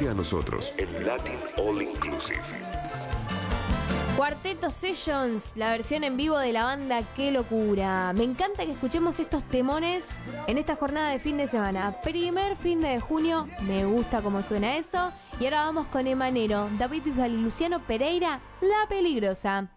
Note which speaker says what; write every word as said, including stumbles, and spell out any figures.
Speaker 1: Unite a nosotros en Latin All Inclusive.
Speaker 2: Cuarteto Sessions, la versión en vivo de la banda Qué Locura. Me encanta que escuchemos estos temones en esta jornada de fin de semana. Primer fin de junio, me gusta cómo suena eso. Y ahora vamos con Emanero, David Bisbal y Luciano Pereira, La Peligrosa.